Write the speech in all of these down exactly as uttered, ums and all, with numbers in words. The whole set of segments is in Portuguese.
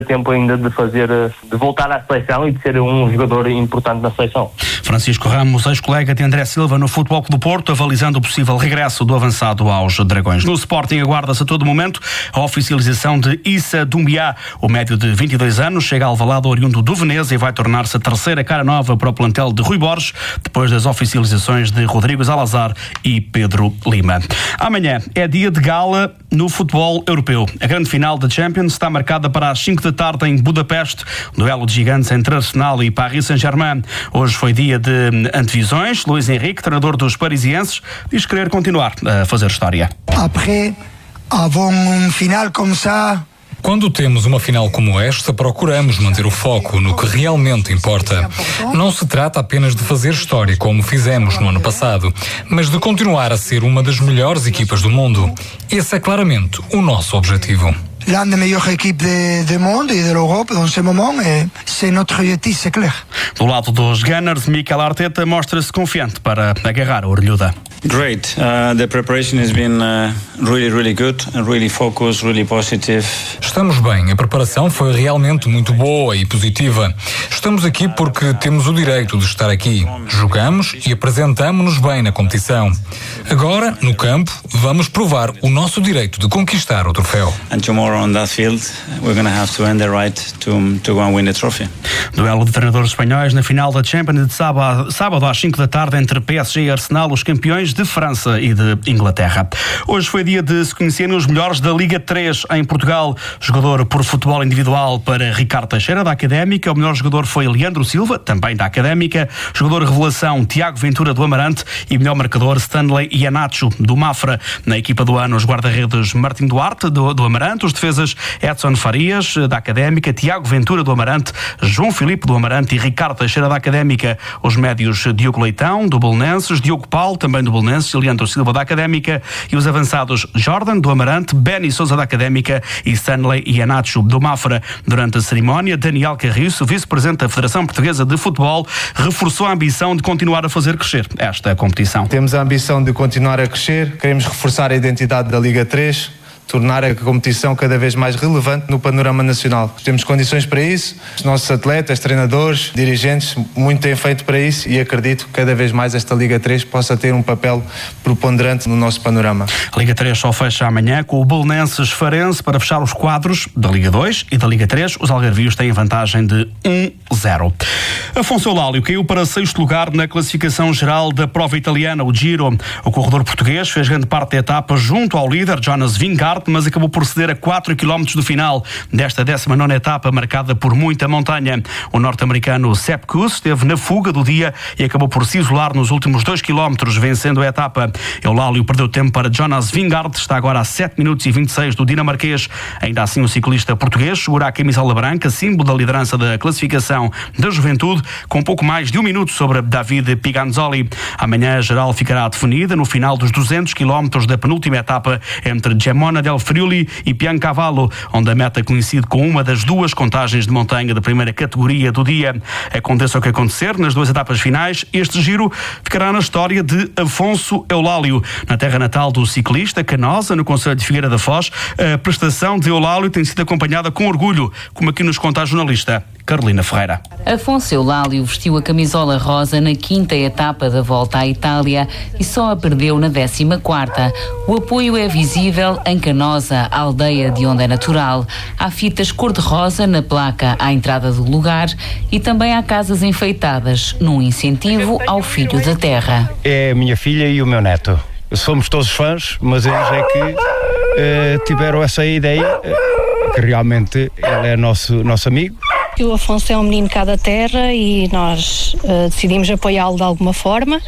tempo ainda de fazer, de voltar à seleção e de ser um jogador importante na seleção. Francisco Ramos, ex-colega de André Silva no Futebol Clube do Porto, avalizando o possível regresso do avançado aos Dragões. No Sporting aguarda-se a todo momento a oficialização de Issa Doumbia. O médio de vinte e dois anos chega a Alvalade oriundo do Veneza e vai tornar-se a terceira cara nova para o plantel de Rui Borges, depois das oficializações de Rodrigo Salazar e Pedro Lima. Amanhã é dia de gala no futebol europeu. A grande final da Champions está marcada para as cinco da tarde em Budapeste, um duelo de gigantes entre Arsenal e Paris Saint-Germain. Hoje foi dia de antevisões. Luís Henrique, treinador dos parisienses, diz querer continuar a fazer história. Après, avant um final como ça, quando temos uma final como esta, procuramos manter o foco no que realmente importa. Não se trata apenas de fazer história como fizemos no ano passado, mas de continuar a ser uma das melhores equipas do mundo. Esse é claramente o nosso objetivo. L'un des meilleures équipes du monde et de l'Europe dans ce moment, et c'est notre objectif, c'est clair. Do lado dos Gunners, Mikel Arteta mostra-se confiante para agarrar a orelhuda. Great. Uh, the preparation has been uh, really, really good, really focused, really positive. Estamos bem. A preparação foi realmente muito boa e positiva. Estamos aqui porque temos o direito de estar aqui. Jogamos e apresentamos-nos bem na competição. Agora, no campo, vamos provar o nosso direito de conquistar o troféu. And tomorrow on that field, we're going to have to earn the right to to go and win the trophy. Duelo de treinadores espanhóis na final da Champions de sábado, sábado às cinco da tarde entre P S G e Arsenal, os campeões de França e de Inglaterra. Hoje foi dia de se conhecerem os melhores da Liga três em Portugal. Jogador por futebol individual para Ricardo Teixeira, da Académica. O melhor jogador foi Leandro Silva, também da Académica. Jogador revelação Tiago Ventura, do Amarante. E melhor marcador Stanley Ianacho, do Mafra. Na equipa do ano, os guarda-redes Martim Duarte, do, do Amarante. Os defesas Edson Farias, da Académica. Tiago Ventura, do Amarante. João Filipe, do Amarante. E Ricardo Teixeira, da Académica. Os médios Diogo Leitão, do Belenenses. Diogo Paulo, também do Belenenses. Leandro Silva, da Académica. E os avançados Jordan, do Amarante. Benny Sousa, da Académica. E Stanley Ianacho, do Mafra. Durante a cerimónia, Daniel Carriço, vice-presidente da Federação Portuguesa de Futebol, reforçou a ambição de continuar a fazer crescer esta competição. Temos a ambição de continuar a crescer, queremos reforçar a identidade da Liga três, tornar a competição cada vez mais relevante no panorama nacional. Temos condições para isso, os nossos atletas, treinadores, dirigentes, muito têm feito para isso e acredito que cada vez mais esta Liga três possa ter um papel preponderante no nosso panorama. A Liga três só fecha amanhã com o Belenenses Farense para fechar os quadros da Liga dois e da Liga três. Os algarvios têm vantagem de um a zero. Afonso Eulálio caiu para sexto lugar na classificação geral da prova italiana, o Giro. O corredor português fez grande parte da etapa junto ao líder Jonas Vingegaard, mas acabou por ceder a quatro quilómetros do final desta décima nona etapa, marcada por muita montanha. O norte-americano Sepp Kuss esteve na fuga do dia e acabou por se isolar nos últimos dois quilómetros, vencendo a etapa. Eulálio perdeu tempo para Jonas Vingegaard, está agora a sete minutos e vinte e seis do dinamarquês. Ainda assim, o ciclista português segura a camisola branca, símbolo da liderança da classificação da juventude, com pouco mais de um minuto sobre David Piganzoli. Amanhã a geral ficará definida no final dos duzentos quilómetros da penúltima etapa entre Gemona del Friuli e Piancavallo, onde a meta coincide com uma das duas contagens de montanha da primeira categoria do dia. Aconteça o que acontecer, nas duas etapas finais, este giro ficará na história de Afonso Eulálio. Na terra natal do ciclista, Canosa, no concelho de Figueira da Foz, a prestação de Eulálio tem sido acompanhada com orgulho, como aqui nos conta a jornalista Carolina Ferreira. Afonso Eulálio vestiu a camisola rosa na quinta etapa da Volta à Itália e só a perdeu na décima quarta. O apoio é visível em Canosa, a aldeia de onde é natural. Há fitas cor-de-rosa na placa à entrada do lugar e também há casas enfeitadas, num incentivo ao filho da terra. É a minha filha e o meu neto. Somos todos fãs, mas eles é que eh, tiveram essa ideia, eh, que realmente ele é nosso, nosso amigo. O Afonso é um menino cá da terra e nós uh, decidimos apoiá-lo de alguma forma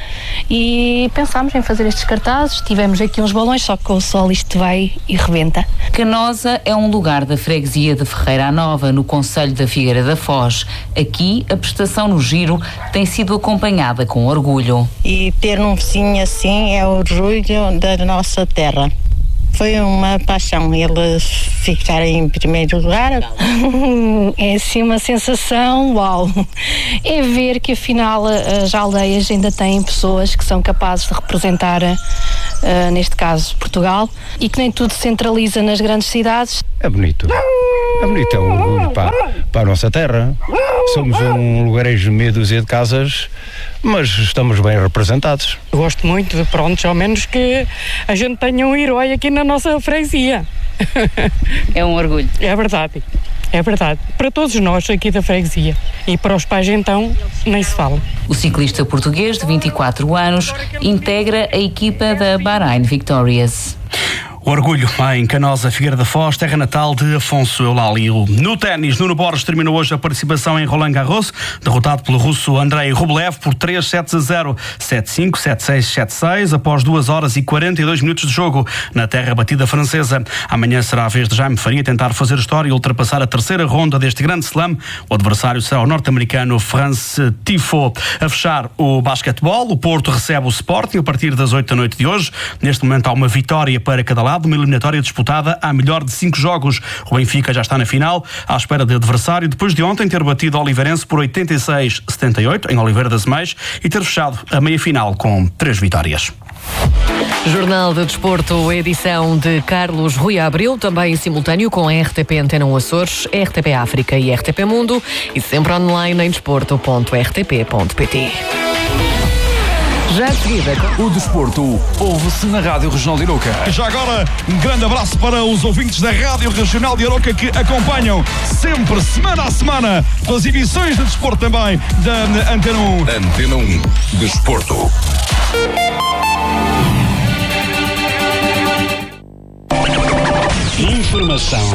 e pensámos em fazer estes cartazes. Tivemos aqui uns balões, só que com o sol isto vai e rebenta. Canosa é um lugar da freguesia de Ferreira Nova, no concelho da Figueira da Foz. Aqui, a prestação no giro tem sido acompanhada com orgulho. E ter um vizinho assim é o orgulho da nossa terra. Foi uma paixão eles ficarem em primeiro lugar. É assim uma sensação, uau! É ver que afinal as aldeias ainda têm pessoas que são capazes de representar, uh, neste caso, Portugal, e que nem tudo se centraliza nas grandes cidades. É bonito. É bonito, é um orgulho para, para a nossa terra. Somos um lugarejo de meia dúzia de casas, mas estamos bem representados. Gosto muito de, pronto, ao menos que a gente tenha um herói aqui na nossa freguesia. É um orgulho. É verdade, é verdade. Para todos nós aqui da freguesia. E para os pais, então, nem se fala. O ciclista português de vinte e quatro anos integra a equipa da Bahrain Victorious. O orgulho em Canosa, Figueira da Foz, terra natal de Afonso Eulálio. No ténis, Nuno Borges terminou hoje a participação em Roland Garros, derrotado pelo russo Andrei Rublev por três sets a zero, sete cinco, sete seis, sete seis, após duas horas e quarenta e dois minutos de jogo na terra batida francesa. Amanhã será a vez de Jaime Faria tentar fazer história e ultrapassar a terceira ronda deste grande slam. O adversário será o norte-americano France Tifo. A fechar o basquetebol, o Porto recebe o Sporting a partir das oito da noite de hoje. Neste momento há uma vitória para cada lado, uma eliminatória disputada à melhor de cinco jogos. O Benfica já está na final, à espera de adversário, depois de ontem ter batido o Oliveirense por oitenta e seis a setenta e oito, em Oliveira das Meias, e ter fechado a meia-final com três vitórias. Jornal de Desporto, edição de Carlos Rui Abreu, também em simultâneo com a R T P Antena um Açores, R T P África e R T P Mundo, e sempre online em desporto ponto r t p ponto p t. Já de seguida. O desporto ouve-se na Rádio Regional de Aroca. Já agora, um grande abraço para os ouvintes da Rádio Regional de Aroca que acompanham sempre, semana a semana, as emissões de desporto também da Antena um. Antena um, Desporto. Informação.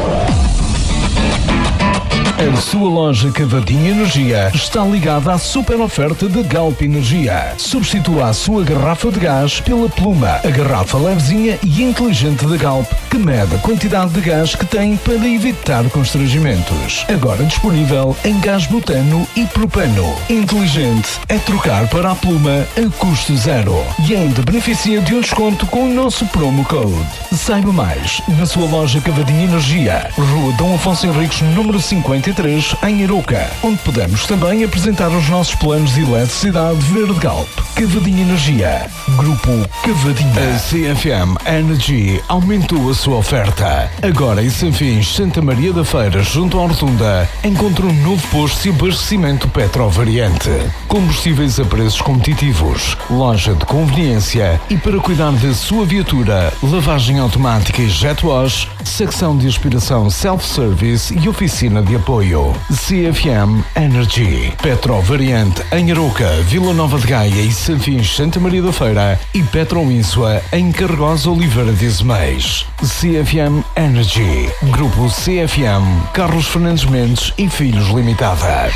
A sua loja Cavadinha Energia está ligada à super oferta de Galp Energia. Substitua a sua garrafa de gás pela Pluma, a garrafa levezinha e inteligente da Galp, que mede a quantidade de gás que tem para evitar constrangimentos. Agora disponível em gás butano e propano. Inteligente é trocar para a Pluma a custo zero. E ainda beneficia de um desconto com o nosso promo code. Saiba mais na sua loja Cavadinha Energia, Rua Dom Afonso Henriques, número cinquenta e três, em Aroca, onde podemos também apresentar os nossos planos de eletricidade verde Galp. Cavadinha Energia, Grupo Cavadinha. A C F M Energy aumentou a sua oferta. Agora em Sanfins, Santa Maria da Feira, junto à Rotunda, encontra um novo posto de abastecimento Petrovariante. Combustíveis a preços competitivos, loja de conveniência e para cuidar da sua viatura, lavagem automática e jet wash, secção de aspiração self-service e oficina de apoio. C F M Energy. Petrovariante em Aroca, Vila Nova de Gaia e Sanfins, Santa Maria da Feira, e Petroínsua em Carregosa, Oliveira de Azeméis. C F M Energy. Grupo C F M, Carlos Fernandes Mendes e Filhos Limitada.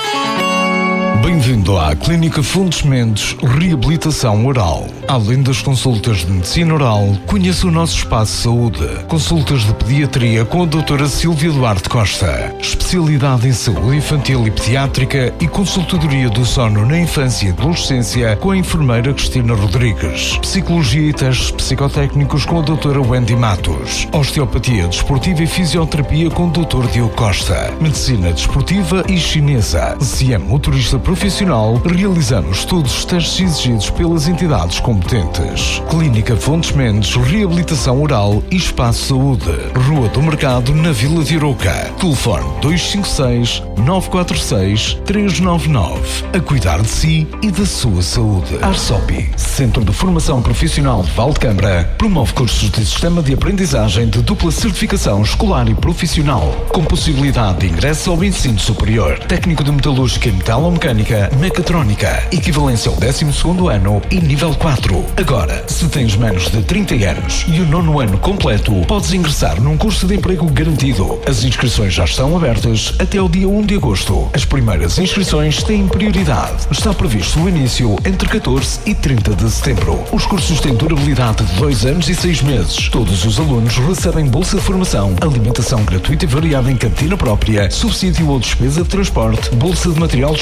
Bem-vindo à Clínica Fontes Mendes Reabilitação Oral. Além das consultas de medicina oral, conheça o nosso espaço de saúde. Consultas de pediatria com a doutora Silvia Duarte Costa. Especialidade em saúde infantil e pediátrica e consultadoria do sono na infância e adolescência com a enfermeira Cristina Rodrigues. Psicologia e testes psicotécnicos com a doutora Wendy Matos. Osteopatia desportiva e fisioterapia com o doutor Diogo Costa. Medicina desportiva e chinesa. Se é motorista profissional, realizamos todos os testes exigidos pelas entidades competentes. Clínica Fontes Mendes Reabilitação Oral e Espaço Saúde. Rua do Mercado, na Vila de Aroca. Telefone dois cinco seis, nove quatro seis, três nove nove. A cuidar de si e da sua saúde. Arsopi, Centro de Formação Profissional de Valdecâmara, promove cursos de sistema de aprendizagem de dupla certificação escolar e profissional, com possibilidade de ingresso ao ensino superior. Técnico de metalúrgica e metalomecânica, mecatrónica, equivalência ao décimo segundo ano e nível quatro. Agora, se tens menos de trinta anos e o nono ano completo, podes ingressar num curso de emprego garantido. As inscrições já estão abertas até ao dia um de agosto. As primeiras inscrições têm prioridade. Está previsto o início entre catorze e trinta de setembro. Os cursos têm durabilidade de dois anos e seis meses. Todos os alunos recebem bolsa de formação, alimentação gratuita e variada em cantina própria, subsídio ou despesa de transporte, bolsa de material de estudo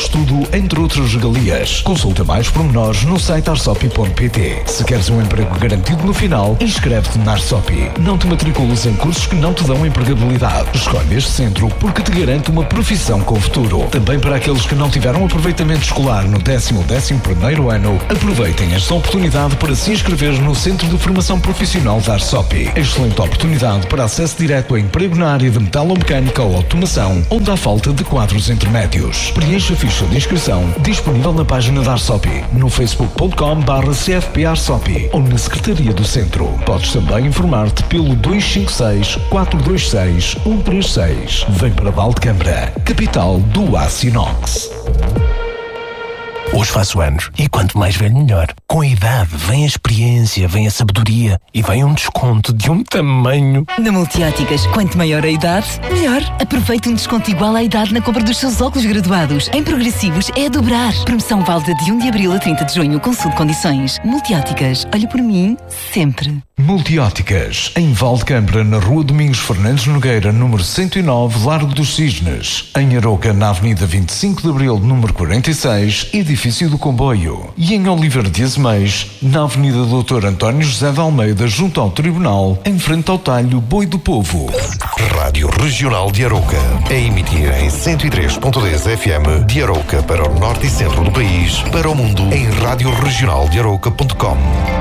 entre outras regalias. Consulta mais pormenores no site arsopi ponto pt. Se queres um emprego garantido no final, inscreve-te na Arsopi. Não te matricules em cursos que não te dão empregabilidade. Escolhe este centro porque te garante uma profissão com futuro. Também para aqueles que não tiveram aproveitamento escolar no décimo ou décimo primeiro ano, aproveitem esta oportunidade para se inscrever no Centro de Formação Profissional da Arsopi. Excelente oportunidade para acesso direto a emprego na área de metalomecânica ou automação, onde há falta de quadros intermédios. Preencha a ficha de inscrição disponível na página da Arsopi, no facebook ponto com barra c f p arsopi ou na Secretaria do Centro. Podes também informar-te pelo dois cinco seis, quatro dois seis, um três seis. Vem para Valdecâmara, capital do aço inox. Hoje faço anos e quanto mais velho melhor. Com a idade vem a experiência, vem a sabedoria e vem um desconto de um tamanho. Na Multióticas, quanto maior a idade, melhor. Aproveite um desconto igual à idade na compra dos seus óculos graduados. Em progressivos é a dobrar. Promoção válida de um de abril a trinta de junho. Consulte condições. Multióticas, olha por mim, sempre. Multióticas, em Valdecâmara, na Rua Domingos Fernandes Nogueira, número cento e nove, Largo dos Cisnes. Em Aroca, na Avenida vinte e cinco de abril, número quarenta e seis, Edifício do Comboio. E em Oliveira de Azeméis, na Avenida doutor António José de Almeida, junto ao Tribunal, em frente ao talho Boi do Povo. Rádio Regional de Aroca, a emitir em cento e três ponto dez F M de Aroca para o norte e centro do país, para o mundo em rádio regional de aroca ponto com.